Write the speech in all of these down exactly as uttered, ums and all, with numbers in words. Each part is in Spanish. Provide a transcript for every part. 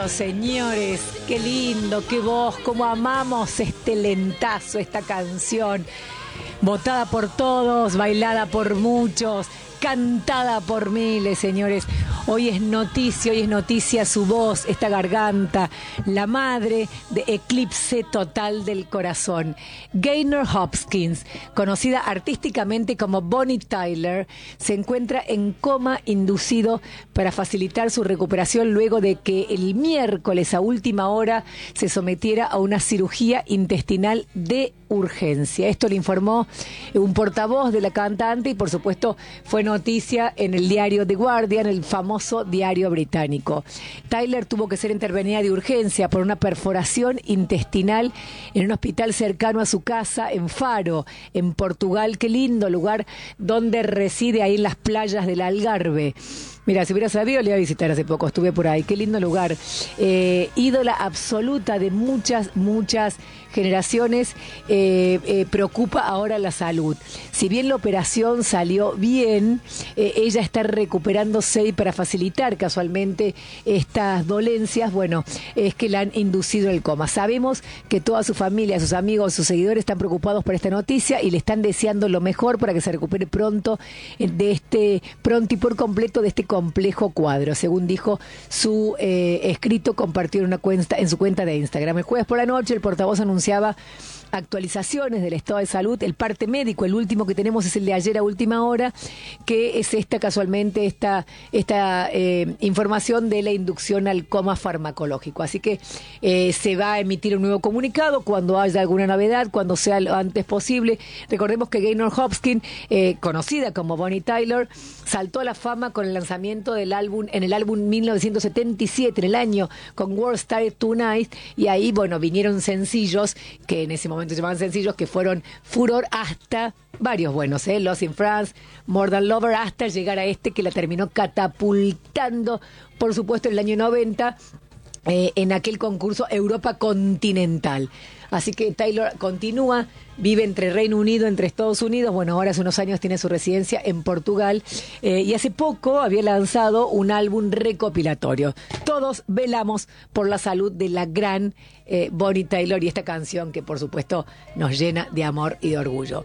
lindo, señores, qué lindo, qué voz, cómo amamos este lentazo, esta canción, votada por todos, bailada por muchos, cantada por miles, señores. Hoy es noticia, hoy es noticia su voz, esta garganta, la madre de Eclipse Total del Corazón. Gaynor Hopkins, conocida artísticamente como Bonnie Tyler, se encuentra en coma inducido para facilitar su recuperación luego de que el miércoles a última hora se sometiera a una cirugía intestinal de urgencia. Esto le informó un portavoz de la cantante y por supuesto fue noticia en el diario The Guardian, el famoso diario británico. Tyler tuvo que ser intervenida de urgencia por una perforación intestinal en un hospital cercano a su casa en Faro, en Portugal. Qué lindo lugar donde reside, ahí en las playas del Algarve. Mira, si hubiera sabido, le iba a visitar hace poco, estuve por ahí, qué lindo lugar. Eh, ídola absoluta de muchas, muchas generaciones, eh, eh, preocupa ahora la salud. Si bien la operación salió bien, eh, ella está recuperándose y para facilitar casualmente estas dolencias, bueno, es que la han inducido al coma. Sabemos que toda su familia, sus amigos, sus seguidores están preocupados por esta noticia y le están deseando lo mejor para que se recupere pronto de este, pronto y por completo de este complejo cuadro, según dijo su eh, escrito, compartió en una cuenta en su cuenta de Instagram. El jueves por la noche el portavoz anunciaba actualizaciones del estado de salud. El parte médico, el último que tenemos es el de ayer a última hora, que es esta casualmente esta, esta eh, información de la inducción al coma farmacológico. Así que eh, se va a emitir un nuevo comunicado cuando haya alguna novedad, cuando sea lo antes posible. Recordemos que Gaynor Hopkins, eh, conocida como Bonnie Tyler, saltó a la fama con el lanzamiento del álbum, en el álbum mil novecientos setenta y siete, en el año, con World Star Tonight, y ahí, bueno, vinieron sencillos que en ese momento se llamaban sencillos, que fueron furor hasta varios buenos, ¿eh? Lost in France, More Than Lover, hasta llegar a este que la terminó catapultando, por supuesto, en el año noventa, eh, en aquel concurso Europa Continental. Así que Taylor continúa, vive entre Reino Unido, entre Estados Unidos. Bueno, ahora hace unos años tiene su residencia en Portugal. Eh, y hace poco había lanzado un álbum recopilatorio. Todos velamos por la salud de la gran eh, Bonnie Tyler y esta canción que, por supuesto, nos llena de amor y de orgullo.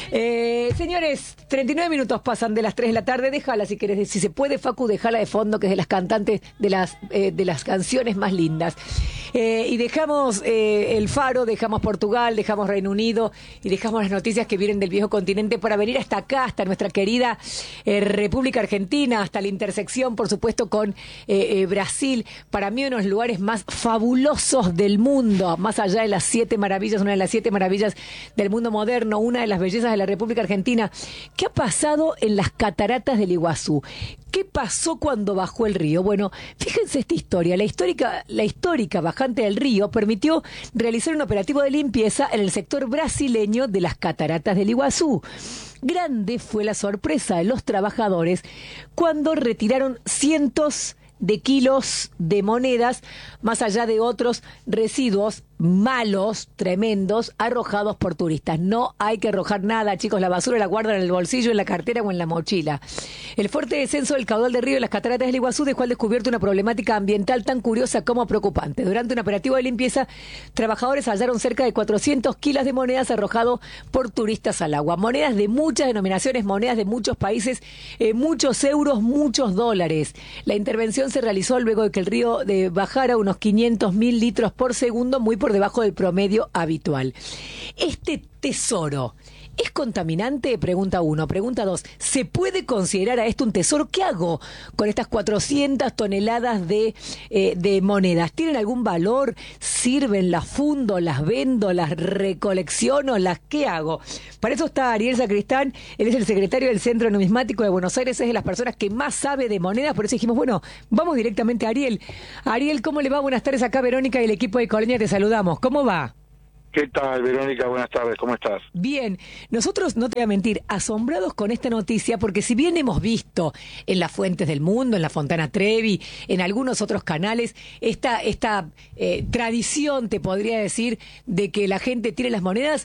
Eh, señores, treinta y nueve minutos pasan de las tres de la tarde. Déjala, si querés, si se puede, Facu, déjala de fondo, que es de las cantantes de las, eh, de las canciones más lindas. Eh, y dejamos eh, el Faro, dejamos Portugal, dejamos Reino Unido y dejamos las noticias que vienen del viejo continente para venir hasta acá, hasta nuestra querida eh, República Argentina, hasta la intersección, por supuesto, con eh, eh, Brasil. Para mí, uno de los lugares más fabulosos del mundo, más allá de las siete maravillas, una de las siete maravillas del mundo moderno, una de las bellezas de la República Argentina. ¿Qué ha pasado en las cataratas del Iguazú? ¿Qué pasó cuando bajó el río? Bueno, fíjense esta historia. La histórica, la histórica bajante del río permitió realizar un operativo de limpieza en el sector brasileño de las cataratas del Iguazú. Grande fue la sorpresa de los trabajadores cuando retiraron cientos de kilos de monedas, más allá de otros residuos malos, tremendos, arrojados por turistas. No hay que arrojar nada, chicos, la basura la guardan en el bolsillo, en la cartera o en la mochila. El fuerte descenso del caudal del río de las cataratas del Iguazú dejó al descubierto una problemática ambiental tan curiosa como preocupante. Durante un operativo de limpieza, trabajadores hallaron cerca de cuatrocientos kilos de monedas arrojados por turistas al agua. Monedas de muchas denominaciones, monedas de muchos países, eh, muchos euros, muchos dólares. La intervención se realizó luego de que el río de bajara unos quinientos mil litros por segundo, muy por debajo del promedio habitual. Este tesoro ¿es contaminante? Pregunta uno. Pregunta dos. ¿Se puede considerar a esto un tesoro? ¿Qué hago con estas cuatrocientas toneladas de, eh, de monedas? ¿Tienen algún valor? ¿Sirven? ¿Las fundo? ¿Las vendo? ¿Las recolecciono? ¿Las qué hago? Para eso está Ariel Sacristán. Él es el secretario del Centro Numismático de Buenos Aires. Es de las personas que más sabe de monedas. Por eso dijimos, bueno, vamos directamente a Ariel. Ariel, ¿cómo le va? Buenas tardes. Acá Verónica y el equipo de Colonia te saludamos. ¿Cómo va? ¿Qué tal, Verónica? Buenas tardes, ¿cómo estás? Bien, nosotros, no te voy a mentir, asombrados con esta noticia, porque si bien hemos visto en las Fuentes del Mundo, en la Fontana Trevi, en algunos otros canales, esta, esta eh, tradición, te podría decir, de que la gente tire las monedas,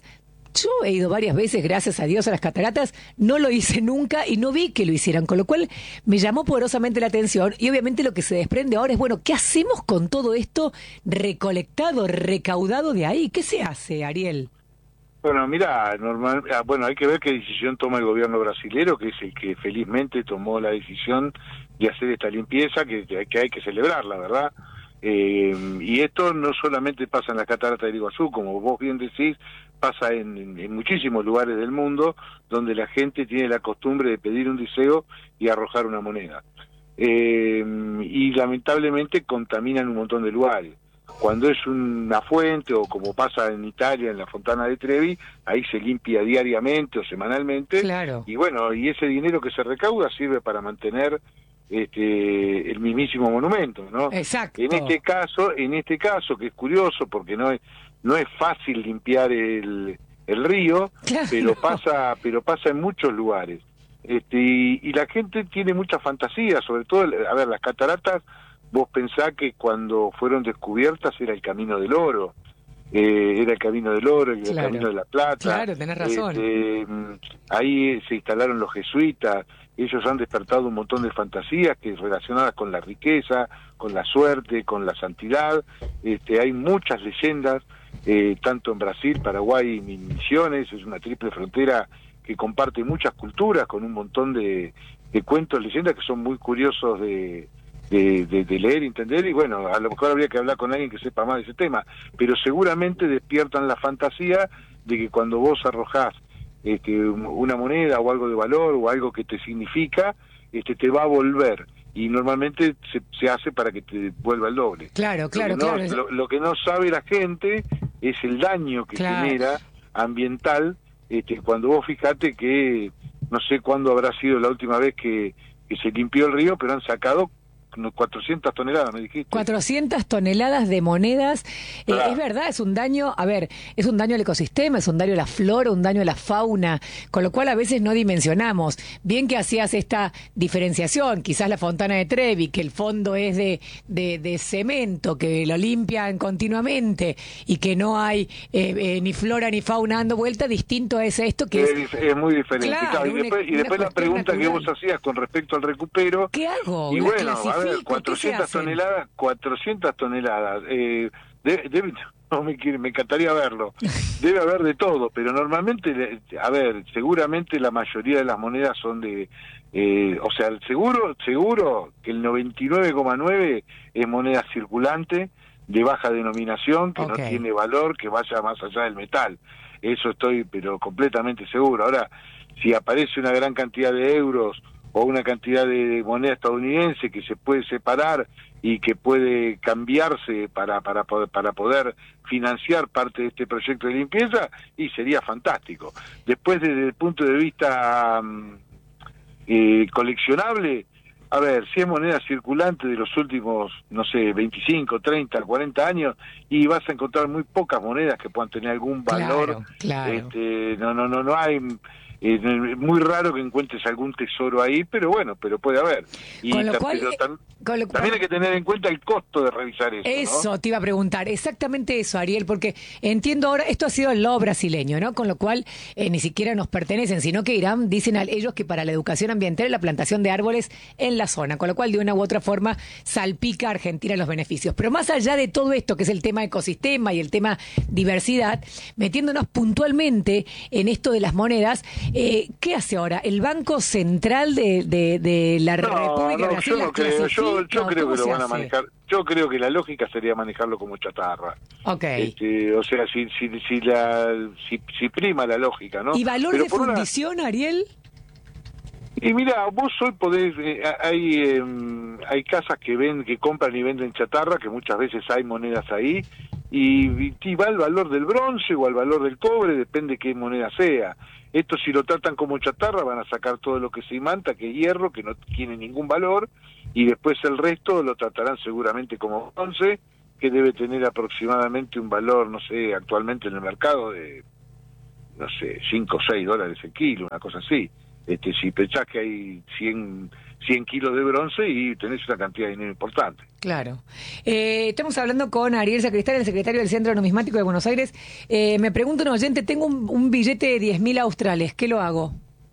Yo he ido varias veces, gracias a Dios, a las cataratas, no lo hice nunca y no vi que lo hicieran, con lo cual me llamó poderosamente la atención y obviamente lo que se desprende ahora es, bueno, ¿qué hacemos con todo esto recolectado, recaudado de ahí? ¿Qué se hace, Ariel? Bueno, mira, normal, ah, bueno, hay que ver qué decisión toma el gobierno brasilero, que es el que felizmente tomó la decisión de hacer esta limpieza, que, que hay que celebrarla, ¿verdad? Eh, y esto no solamente pasa en la catarata del Iguazú, como vos bien decís, pasa en, en, en muchísimos lugares del mundo donde la gente tiene la costumbre de pedir un deseo y arrojar una moneda. Eh, y lamentablemente contaminan un montón de lugares. Cuando es una fuente, o como pasa en Italia, en la Fontana de Trevi, ahí se limpia diariamente o semanalmente, Claro. y bueno, y ese dinero que se recauda sirve para mantener este el mismísimo monumento, ¿no? Exacto. En este caso, en este caso, que es curioso, porque no es, no es fácil limpiar el, el río, Claro. pero pasa, pero pasa en muchos lugares. Este, y, y la gente tiene mucha fantasía, sobre todo, a ver, las cataratas, vos pensás que cuando fueron descubiertas era el Camino del Oro, eh, era el Camino del Oro, el Claro. Camino de la Plata. Claro, tenés razón. Este, ahí se instalaron los jesuitas, ellos han despertado un montón de fantasías que relacionadas con la riqueza, con la suerte, con la santidad. Este, hay muchas leyendas, eh, tanto en Brasil, Paraguay y Misiones, es una triple frontera que comparte muchas culturas, con un montón de, de cuentos, leyendas que son muy curiosos de, de, de, de leer y entender, y bueno, a lo mejor habría que hablar con alguien que sepa más de ese tema, pero seguramente despiertan la fantasía de que cuando vos arrojás este, una moneda o algo de valor o algo que te significa, este, te va a volver, y normalmente se, se hace para que te vuelva el doble. Claro, claro, lo que no, claro. Lo, lo que no sabe la gente es el daño que Claro. genera ambiental. Este, cuando vos fijate que no sé cuándo habrá sido la última vez que, que se limpió el río, pero han sacado cuatrocientas toneladas, me dijiste. cuatrocientas toneladas de monedas. Eh, Claro. es verdad, es un daño, a ver, es un daño al ecosistema, es un daño a la flora, un daño a la fauna, con lo cual a veces no dimensionamos. Bien que hacías esta diferenciación, quizás la Fontana de Trevi, que el fondo es de, de, de cemento, que lo limpian continuamente y que no hay eh, eh, ni flora ni fauna dando vuelta, distinto a ese esto que es... Es, es muy diferente. Claro, Claro, y una- después, y una después la cuestión pregunta que natural. vos hacías con respecto al recupero, ¿Qué hago? y ¿Las bueno, a clasifico? ver, ¿Qué se cuatrocientas hacen? toneladas, cuatrocientas toneladas, eh, debe, debe- no me, quiere- me encantaría verlo, debe haber de todo, pero normalmente, a ver, seguramente la mayoría de las monedas son de, eh, o sea, seguro, seguro que el noventa y nueve coma nueve es moneda circulante, de baja denominación, que Ok. no tiene valor, que vaya más allá del metal. Eso estoy, pero completamente seguro. Ahora, si aparece una gran cantidad de euros o una cantidad de moneda estadounidense que se puede separar y que puede cambiarse para para poder, para poder financiar parte de este proyecto de limpieza, y sería fantástico. Después, desde el punto de vista um, eh, coleccionable, a ver, si es moneda circulante de los últimos, no sé, veinticinco, treinta, cuarenta años, y vas a encontrar muy pocas monedas que puedan tener algún valor. Claro, claro. Este, no, no, no, no hay... Es muy raro que encuentres algún tesoro ahí, pero bueno, pero puede haber. Y Con lo ta- cual, pero eh, tam- con lo- también hay que tener en cuenta el costo de revisar eso, Eso ¿no? te iba a preguntar, exactamente eso, Ariel, porque entiendo ahora, esto ha sido el lo brasileño, ¿no? Con lo cual eh, ni siquiera nos pertenecen, sino que irán, dicen a ellos que para la educación ambiental y la plantación de árboles en la zona, con lo cual de una u otra forma salpica a Argentina los beneficios. Pero más allá de todo esto, que es el tema ecosistema y el tema diversidad, metiéndonos puntualmente en esto de las monedas, eh, ¿qué hace ahora? ¿El Banco Central de, de, de la No, República de no, Brasil yo las no creo, yo, clasifica? yo ¿O creo cómo que lo se van a hace? manejar, yo creo que la lógica sería manejarlo como chatarra. Ok. Este, o sea, si si si la si, si prima la lógica, ¿no? ¿Y valor Pero de por una- fundición, Ariel? Y mira, vos hoy podés, eh, hay eh, hay casas que ven, que compran y venden chatarra, que muchas veces hay monedas ahí, y, y, y va al valor del bronce o al valor del cobre, depende qué moneda sea. Esto, si lo tratan como chatarra, van a sacar todo lo que se imanta, que es hierro, que no tiene ningún valor, y después el resto lo tratarán seguramente como bronce, que debe tener aproximadamente un valor, no sé, actualmente en el mercado de, no sé, cinco o seis dólares el kilo, una cosa así. Este, si pensás que hay cien, cien kilos de bronce y tenés una cantidad de dinero importante. Claro. Eh, estamos hablando con Ariel Sacristán, el secretario del Centro Numismático de Buenos Aires. Eh, me pregunta un oyente, tengo un, un billete de diez mil australes, ¿qué lo hago?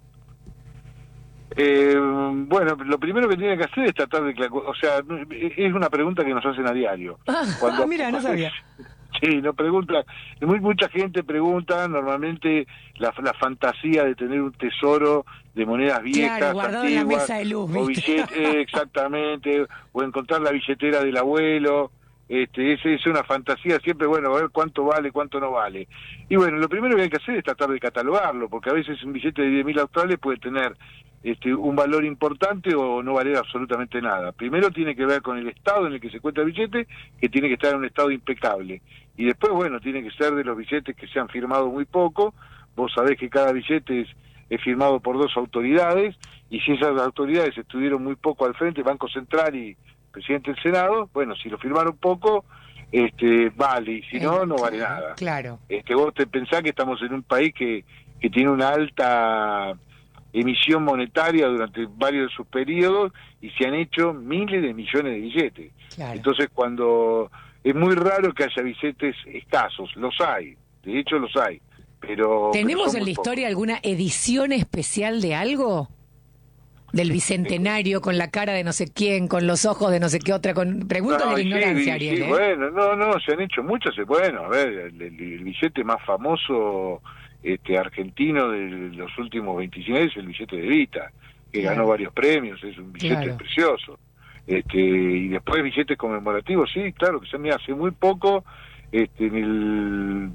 Eh, bueno, lo primero que tiene que hacer es tratar de... O sea, es una pregunta que nos hacen a diario. Ah, Cuando, ah, mira, no sabía. Sí, nos pregunta, muy, mucha gente pregunta normalmente la, la fantasía de tener un tesoro de monedas viejas, claro, guardado antiguas, en la mesa de luz, o billete, exactamente, o encontrar la billetera del abuelo. Este, es, es una fantasía siempre, bueno, a ver cuánto vale, cuánto no vale. Y bueno, lo primero que hay que hacer es tratar de catalogarlo, porque a veces un billete de diez mil australes puede tener este, un valor importante o no valer absolutamente nada. Primero tiene que ver con el estado en el que se encuentra el billete, que tiene que estar en un estado impecable. Y después, bueno, tiene que ser de los billetes que se han firmado muy poco. Vos sabés que cada billete es, es firmado por dos autoridades, y si esas autoridades estuvieron muy poco al frente, Banco Central y Presidente del Senado, bueno, si lo firmaron poco, este vale, y si no, no vale nada. Claro. Este, vos te pensás que estamos en un país que, que tiene una alta emisión monetaria durante varios de sus periodos, y se han hecho miles de millones de billetes. Claro. Entonces, cuando... Es muy raro que haya billetes escasos, los hay, de hecho los hay, pero... ¿Tenemos pero en la historia pocos. alguna edición especial de algo? Del bicentenario, con la cara de no sé quién, con los ojos de no sé qué otra, con preguntas no, de la ignorancia, sí, Ariel. Sí, ¿eh? Bueno, no, no, se han hecho muchas, bueno, a ver, el, el, el billete más famoso este argentino de los últimos veinticinco años es el billete de Evita, que claro. ganó varios premios, es un billete claro. precioso. Este, y después billetes conmemorativos, sí, claro, que se me hace muy poco, este, en el...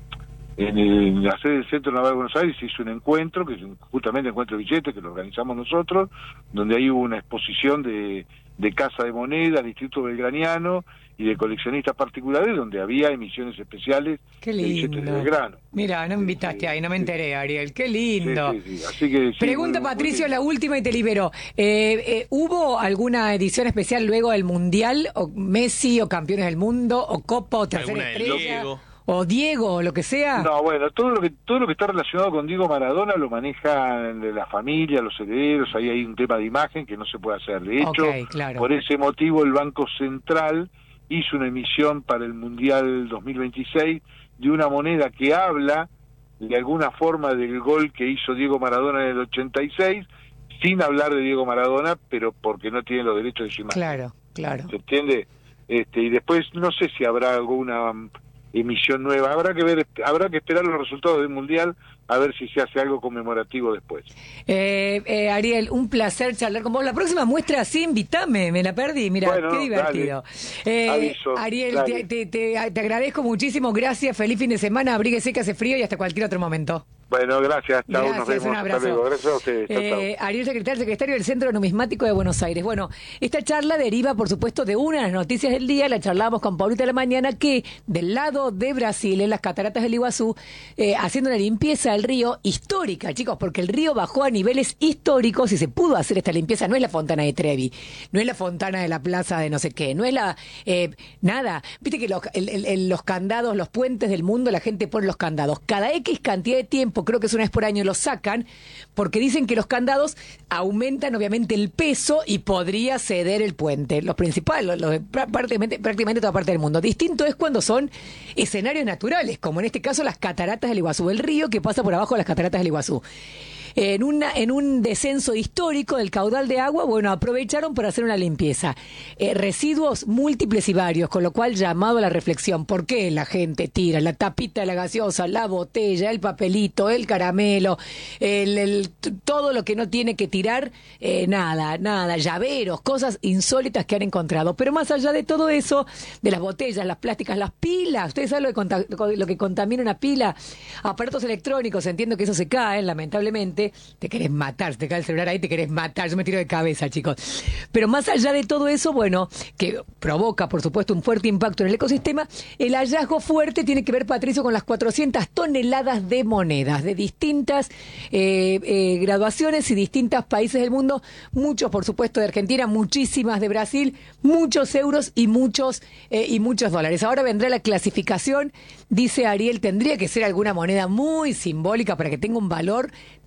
En, el, en la sede del Centro Naval de Buenos Aires se hizo un encuentro, que es justamente el encuentro de billetes, que lo organizamos nosotros, donde ahí hubo una exposición de, de Casa de Moneda, del Instituto Belgraniano y de coleccionistas particulares, donde había emisiones especiales Qué de billetes de Belgrano. Mira, no me invitaste sí, ahí, no me enteré, Ariel. Qué lindo. Sí, sí, sí. Así que, sí, Pregunta muy, Patricio, muy la última y te libero. Eh, eh, ¿Hubo alguna edición especial luego del Mundial? ¿O Messi, o Campeones del Mundo, o Copa, o Tercera Estrella? O Diego, o lo que sea. No, bueno, todo lo que todo lo que está relacionado con Diego Maradona lo manejan la familia, los herederos, ahí hay un tema de imagen que no se puede hacer. De hecho, okay, claro. por ese motivo el Banco Central hizo una emisión para el Mundial dos mil veintiséis de una moneda que habla de alguna forma del gol que hizo Diego Maradona en el ochenta y seis, sin hablar de Diego Maradona, pero porque no tiene los derechos de su imagen. Claro, claro. ¿Se entiende? Este, y después no sé si habrá alguna emisión nueva, habrá que ver, habrá que esperar los resultados del Mundial a ver si se hace algo conmemorativo después. Eh, eh, Ariel, un placer charlar con vos. La próxima muestra, sí, invítame, me la perdí, mira, bueno, qué divertido. Eh, Aviso, Ariel, te, te, te, te agradezco muchísimo, gracias, feliz fin de semana, abríguese que hace frío y hasta cualquier otro momento. Bueno, gracias, chao, gracias, nos vemos. Un abrazo. Hasta luego. Gracias a ustedes. Chau, eh, Ariel Secretario, secretario del Centro Numismático de Buenos Aires. Bueno, esta charla deriva, por supuesto, de una de las noticias del día. La charlábamos con Paulita de la mañana, que del lado de Brasil, en las cataratas del Iguazú, eh, haciendo una limpieza del río histórica, chicos, porque el río bajó a niveles históricos y se pudo hacer esta limpieza. No es la Fontana de Trevi, no es la fontana de la plaza de no sé qué, no es la... Eh, nada. Viste que los, el, el, los candados, los puentes del mundo, la gente pone los candados. Cada X cantidad de tiempo, creo que es una vez por año, los sacan, porque dicen que los candados aumentan obviamente el peso y podría ceder el puente. Los principales, los, los de prácticamente, prácticamente toda parte del mundo. Distinto es cuando son escenarios naturales, como en este caso las cataratas del Iguazú, el río que pasa por abajo de las cataratas del Iguazú. En, una, en un descenso histórico del caudal de agua, bueno, aprovecharon para hacer una limpieza. Eh, residuos múltiples y varios, con lo cual llamado a la reflexión. ¿Por qué la gente tira la tapita de la gaseosa, la botella, el papelito, el caramelo, el, el, todo lo que no tiene que tirar? Eh, nada, nada, llaveros, cosas insólitas que han encontrado. Pero más allá de todo eso, de las botellas, las plásticas, las pilas, ustedes saben lo que, conta, lo que contamina una pila, aparatos electrónicos, entiendo que eso se cae, lamentablemente. Te querés matar, te cae el celular ahí, te querés matar, yo me tiro de cabeza, chicos. Pero más allá de todo eso, bueno, que provoca, por supuesto, un fuerte impacto en el ecosistema, el hallazgo fuerte tiene que ver, Patricio, con las cuatrocientas toneladas de monedas de distintas eh, eh, graduaciones y distintos países del mundo, muchos, por supuesto, de Argentina, muchísimas de Brasil, muchos euros y muchos, eh, y muchos dólares. Ahora vendrá la clasificación, dice Ariel, tendría que ser alguna moneda muy simbólica para que tenga un valor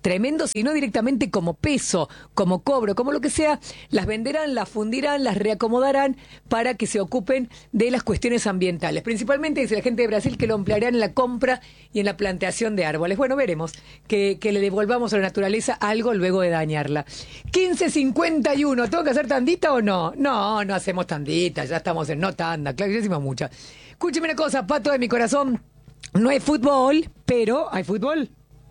tremendo, sino directamente como peso, como cobro, como lo que sea, las venderán, las fundirán, las reacomodarán para que se ocupen de las cuestiones ambientales. Principalmente, dice la gente de Brasil, que lo emplearán en la compra y en la plantación de árboles. Bueno, veremos que, que le devolvamos a la naturaleza algo luego de dañarla. quince cincuenta y uno, ¿tengo que hacer tandita o no? No, no hacemos tandita, ya estamos en no tanda, claro, ya hicimos muchas. Escúcheme una cosa, pato de mi corazón, no hay fútbol, pero ¿hay fútbol?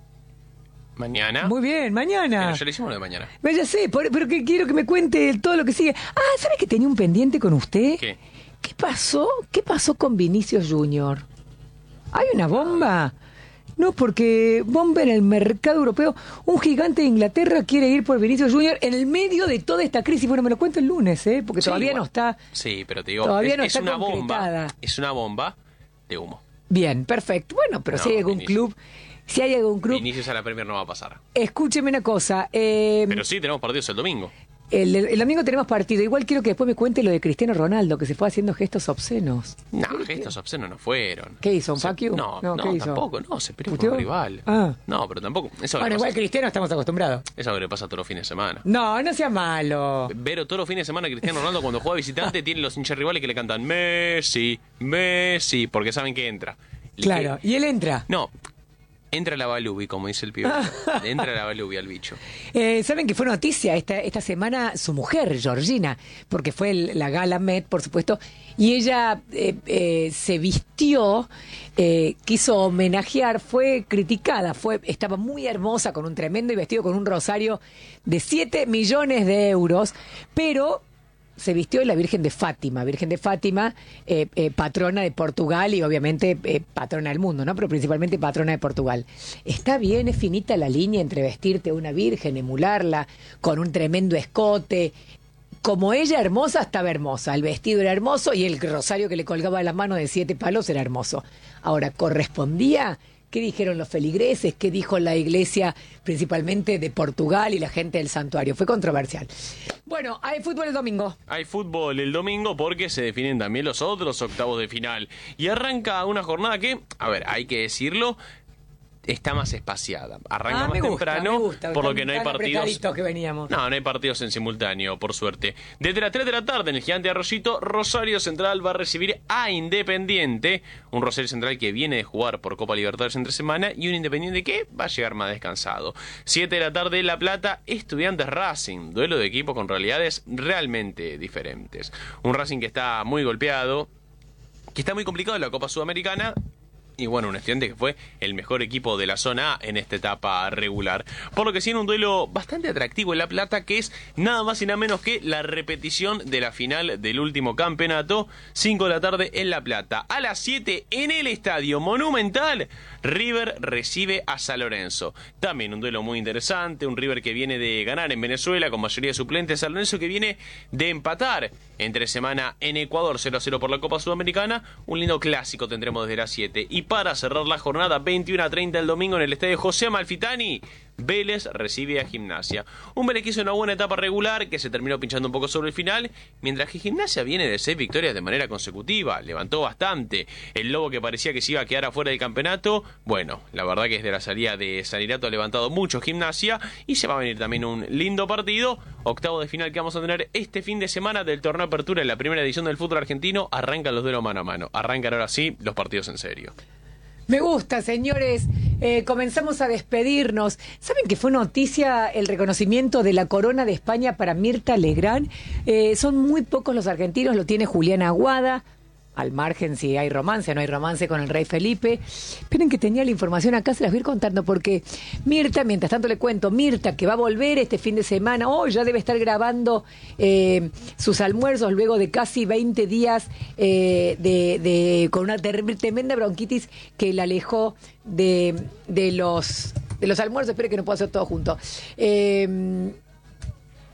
Mañana. Muy bien, mañana. Pero ya lo hicimos lo de mañana. Ya sé, por- pero que quiero que me cuente todo lo que sigue. Ah, ¿sabe que tenía un pendiente con usted? ¿Qué? ¿Qué pasó? ¿Qué pasó con Vinicius Junior? ¿Hay una bomba? No, porque bomba en el mercado europeo. Un gigante de Inglaterra quiere ir por Vinicius Junior en el medio de toda esta crisis. Bueno, me lo cuento el lunes, ¿eh? Porque Sí, todavía igual. no está... Sí, pero te digo, Todavía es, no es está una concretada. bomba. Es una bomba de humo. Bien, perfecto. Bueno, pero No, si hay algún Vinicius. club... Si hay algún club... Vinicius a la Premier no va a pasar. Escúcheme una cosa. Eh, Pero sí, tenemos partidos el domingo. el, el domingo tenemos partido. Igual quiero que después me cuente lo de Cristiano Ronaldo, que se fue haciendo gestos obscenos. No, gestos obscenos no fueron. ¿Qué hizo, un Se- fuck you? No, No, no, ¿qué hizo? tampoco, no, se peleó con ¿Puteó? un rival. Ah. No, pero tampoco. Eso Bueno, le igual pasa, Cristiano estamos acostumbrados. eso le pasa todos los fines de semana. No, no sea malo. Vero, todos los fines de semana Cristiano Ronaldo cuando juega visitante tiene los hinchas rivales que le cantan Messi, Messi, porque saben que entra. El Claro, que- y él entra. No, entra la Balubi, como dice el pibe. Entra la Balubi al bicho. Eh, Saben que fue noticia esta, esta semana su mujer, Georgina, porque fue el- la gala Met, por supuesto, y ella eh, eh, se vistió, eh, quiso homenajear, fue criticada, fue estaba muy hermosa con un tremendo y vestido con un rosario de siete millones de euros, pero... se vistió de la Virgen de Fátima, Virgen de Fátima, eh, eh, patrona de Portugal y obviamente eh, patrona del mundo, ¿no? Pero principalmente patrona de Portugal. Está bien, es finita la línea entre vestirte a una virgen, emularla, con un tremendo escote. Como ella hermosa, estaba hermosa. El vestido era hermoso y el rosario que le colgaba de las manos de siete palos era hermoso. Ahora, ¿correspondía? ¿Qué dijeron los feligreses? ¿Qué dijo la iglesia, principalmente de Portugal y la gente del santuario? Fue controversial. Bueno, hay fútbol el domingo. Hay fútbol el domingo porque se definen también los otros octavos de final. Y arranca una jornada que, a ver, hay que decirlo, está más espaciada. Arranca Ah, más me gusta, temprano, me gusta, por lo tan- que no hay tan partidos. apretaditos que veníamos. No, no hay partidos en simultáneo, por suerte. Desde las tres de la tarde en el Gigante Arroyito, Rosario Central va a recibir a Independiente. Un Rosario Central que viene de jugar por Copa Libertadores entre semana y un Independiente que va a llegar más descansado. siete de la tarde en La Plata, Estudiantes Racing. Duelo de equipos con realidades realmente diferentes. Un Racing que está muy golpeado, que está muy complicado en la Copa Sudamericana. Y bueno, un Estudiante que fue el mejor equipo de la zona A en esta etapa regular. Por lo que sí, en un duelo bastante atractivo en La Plata, que es nada más y nada menos que la repetición de la final del último campeonato. cinco de la tarde en La Plata. A las siete en el Estadio Monumental, River recibe a San Lorenzo. También un duelo muy interesante, un River que viene de ganar en Venezuela con mayoría de suplentes, San Lorenzo que viene de empatar entre semana en Ecuador cero a cero por la Copa Sudamericana. Un lindo clásico tendremos desde las siete. Y para cerrar la jornada, veintiuno a treinta el domingo en el estadio José Amalfitani, Vélez recibe a Gimnasia. Un Vélez que hizo una buena etapa regular, que se terminó pinchando un poco sobre el final, mientras que Gimnasia viene de seis victorias de manera consecutiva, levantó bastante. El Lobo que parecía que se iba a quedar afuera del campeonato, bueno, la verdad que desde la salida de Sanirato ha levantado mucho Gimnasia y se va a venir también un lindo partido. Octavo de final que vamos a tener este fin de semana del torneo Apertura en la primera edición del fútbol argentino. Arrancan los duelos mano a mano, arrancan ahora sí los partidos en serio. Me gusta, señores. Eh, comenzamos a despedirnos. ¿Saben que fue noticia el reconocimiento de la corona de España para Mirta Legrand? Eh, son muy pocos los argentinos, lo tiene Julián Aguada. Al margen si hay romance, no hay romance con el rey Felipe. Esperen que tenía la información acá, se las voy a ir contando porque Mirta, mientras tanto le cuento, Mirta que va a volver este fin de semana, oh, ya debe estar grabando eh, sus almuerzos luego de casi veinte días eh, de, de con una ter- tremenda bronquitis que la alejó de, de los de los almuerzos. Esperen que no puedo hacer todo junto. Eh,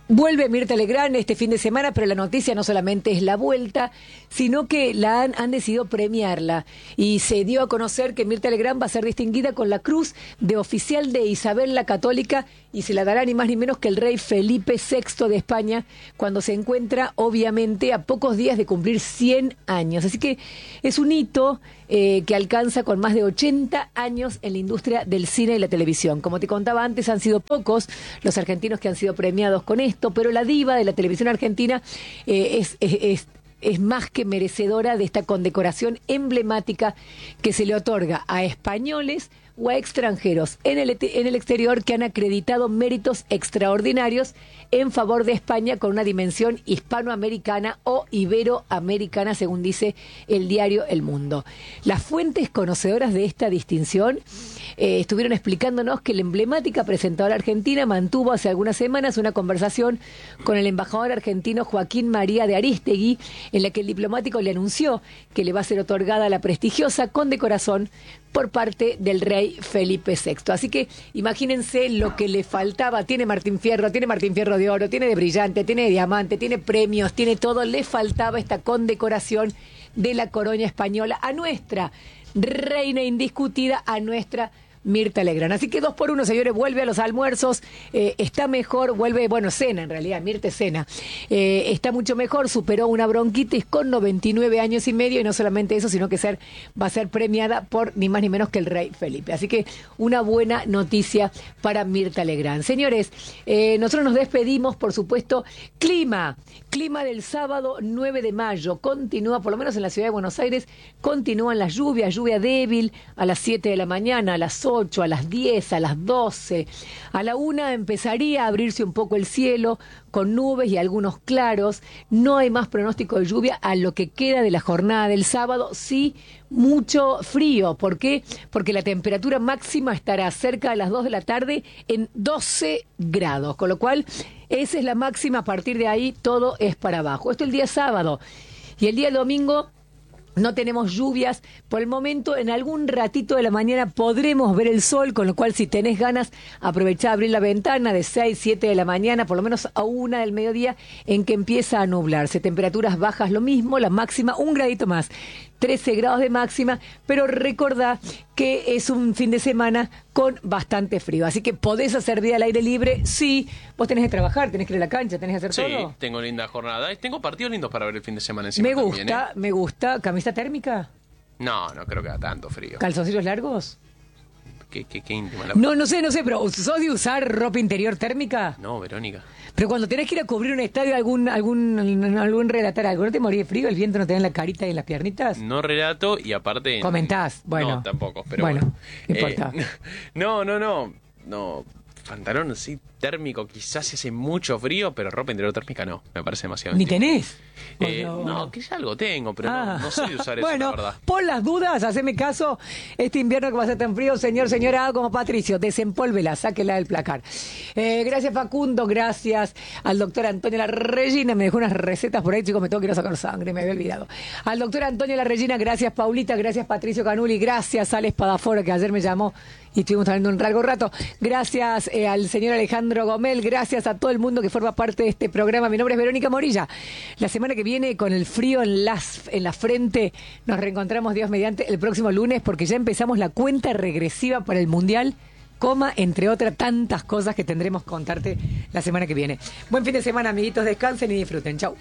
Vuelve Mirta Legrand este fin de semana, pero la noticia no solamente es la vuelta, sino que la han, han decidido premiarla. Y se dio a conocer que Mirta Legrand va a ser distinguida con la Cruz de Oficial de Isabel la Católica y se la dará ni más ni menos que el rey Felipe sexto de España, cuando se encuentra, obviamente, a pocos días de cumplir cien años. Así que es un hito eh, que alcanza con más de ochenta años en la industria del cine y la televisión. Como te contaba antes, han sido pocos los argentinos que han sido premiados con esto, pero la diva de la televisión argentina eh, es, es, es, es más que merecedora de esta condecoración emblemática que se le otorga a españoles o a extranjeros en el, en el exterior que han acreditado méritos extraordinarios en favor de España con una dimensión hispanoamericana o iberoamericana, según dice el diario El Mundo. Las fuentes conocedoras de esta distinción eh, estuvieron explicándonos que la emblemática presentadora argentina mantuvo hace algunas semanas una conversación con el embajador argentino Joaquín María de Arístegui, en la que el diplomático le anunció que le va a ser otorgada la prestigiosa condecoración por parte del rey Felipe sexto. Así que imagínense lo que le faltaba. Tiene Martín Fierro, tiene Martín Fierro de oro, tiene de brillante, tiene de diamante, tiene premios, tiene todo. Le faltaba esta condecoración de la corona española a nuestra reina indiscutida, a nuestra Mirta Legrand. Así que dos por uno, señores, vuelve a los almuerzos, eh, está mejor, vuelve, bueno, cena en realidad, Mirta cena, eh, está mucho mejor, superó una bronquitis con noventa y nueve años y medio, y no solamente eso, sino que ser, va a ser premiada por ni más ni menos que el rey Felipe. Así que una buena noticia para Mirta Legrand. Señores, eh, nosotros nos despedimos, por supuesto. Clima, clima del sábado nueve de mayo, continúa, por lo menos en la ciudad de Buenos Aires, continúan las lluvias, lluvia débil a las siete de la mañana, a las ocho, a las diez, a las doce, a la una empezaría a abrirse un poco el cielo con nubes y algunos claros. No hay más pronóstico de lluvia a lo que queda de la jornada del sábado. Sí, mucho frío. ¿Por qué? Porque la temperatura máxima estará cerca de las dos de la tarde en doce grados, con lo cual esa es la máxima. A partir de ahí todo es para abajo. Esto el día sábado. Y el día domingo no tenemos lluvias. Por el momento, en algún ratito de la mañana podremos ver el sol, con lo cual si tenés ganas, aprovechá a abrir la ventana de seis, siete de la mañana, por lo menos a una del mediodía, en que empieza a nublarse. Temperaturas bajas lo mismo, la máxima un gradito más, trece grados de máxima, pero recordá que es un fin de semana con bastante frío. Así que podés hacer día al aire libre. Sí, vos tenés que trabajar, tenés que ir a la cancha, tenés que hacer sí, todo. Sí, tengo linda jornada. Tengo partidos lindos para ver el fin de semana encima Me gusta, también, ¿eh? me gusta. ¿Camisa térmica? No, no creo que haga tanto frío. ¿Calzoncillos largos? Qué, qué, qué íntima la... No, no sé, no sé, pero ¿sos de usar ropa interior térmica? No, Verónica. Pero cuando tenés que ir a cubrir un estadio, algún algún algún relatar algo, ¿no te morís de frío? ¿El viento no te da en la carita y en las piernitas? No relato y aparte... Comentás, bueno. No, tampoco, pero bueno. bueno. No importa. Eh, no, no, no, no. Pantalón así térmico, quizás si hace mucho frío, pero ropa interior térmica no, me parece demasiado. ¿Ni íntimo. tenés? Eh, no, no, quizás algo tengo, pero ah. no, no soy de usar eso, bueno, la verdad. Por las dudas, haceme caso. Este invierno que va a ser tan frío, señor, señora, haga como Patricio, desempólvela, sáquela del placar. Eh, gracias, Facundo, gracias al doctor Antonio La Regina, me dejó unas recetas por ahí, chicos, me tengo que ir a sacar sangre, me había olvidado. Al doctor Antonio La Regina, gracias, Paulita, gracias, Patricio Canuli, gracias, Alex Padafora, que ayer me llamó y estuvimos hablando un largo rato. Gracias eh, al señor Alejandro Gomel, gracias a todo el mundo que forma parte de este programa. Mi nombre es Verónica Morilla. La semana que viene, con el frío en, las, en la frente, nos reencontramos, Dios mediante, el próximo lunes, porque ya empezamos la cuenta regresiva para el Mundial, coma, entre otras tantas cosas que tendremos que contarte la semana que viene. Buen fin de semana, amiguitos, descansen y disfruten. Chau.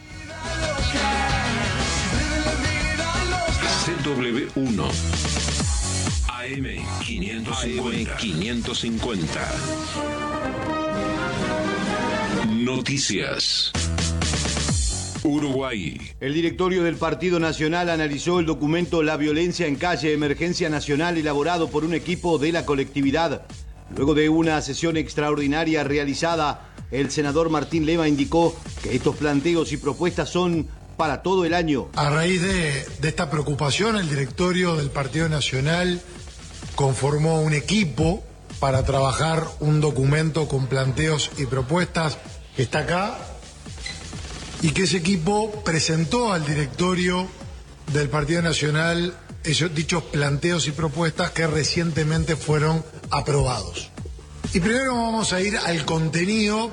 C W uno A M quinientos cincuenta. Noticias. Uruguay. El directorio del Partido Nacional analizó el documento La violencia en calle, emergencia nacional, elaborado por un equipo de la colectividad. Luego de una sesión extraordinaria realizada, el senador Martín Lema indicó que estos planteos y propuestas son para todo el año. A raíz de, de esta preocupación, el directorio del Partido Nacional conformó un equipo para trabajar un documento con planteos y propuestas que está acá, y que ese equipo presentó al directorio del Partido Nacional esos dichos planteos y propuestas que recientemente fueron aprobados. Y primero vamos a ir al contenido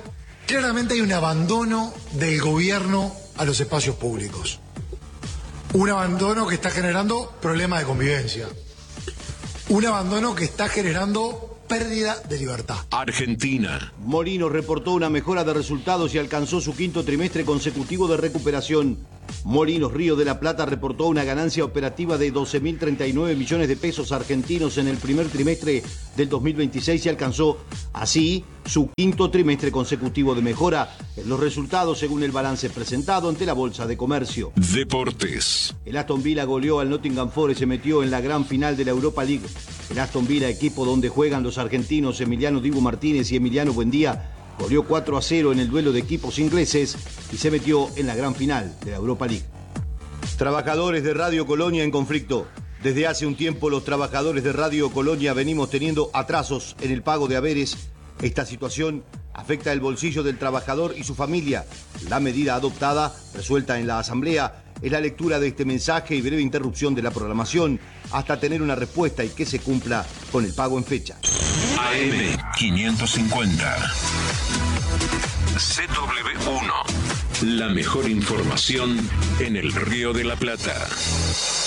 Claramente hay un abandono del gobierno a los espacios públicos. Un abandono que está generando problemas de convivencia. Un abandono que está generando pérdida de libertad. Argentina. Molinos reportó una mejora de resultados y alcanzó su quinto trimestre consecutivo de recuperación. Molinos Río de la Plata reportó una ganancia operativa de doce mil treinta y nueve millones de pesos argentinos en el primer trimestre del dos mil veintiséis y alcanzó así su quinto trimestre consecutivo de mejora en los resultados según el balance presentado ante la Bolsa de Comercio. Deportes. El Aston Villa goleó al Nottingham Forest y se metió en la gran final de la Europa League. El Aston Villa, equipo donde juegan los argentinos Emiliano Dibu Martínez y Emiliano Buendía, goleó cuatro a cero en el duelo de equipos ingleses y se metió en la gran final de la Europa League. Trabajadores de Radio Colonia en conflicto. Desde hace un tiempo los trabajadores de Radio Colonia venimos teniendo atrasos en el pago de haberes. Esta situación afecta el bolsillo del trabajador y su familia. La medida adoptada, resuelta en la Asamblea, es la lectura de este mensaje y breve interrupción de la programación hasta tener una respuesta y que se cumpla con el pago en fecha. A M quinientos cincuenta. C W uno. La mejor información en el Río de la Plata.